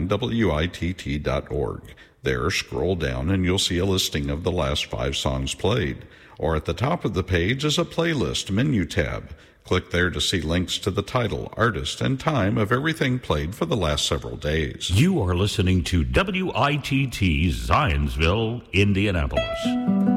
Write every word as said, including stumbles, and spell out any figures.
online, W I T T dot org. There, scroll down and you'll see a listing of the last five songs played. Or at the top of the page is a playlist menu tab. Click there to see links to the title, artist, and time of everything played for the last several days. You are listening to W I T T Zionsville, Indianapolis.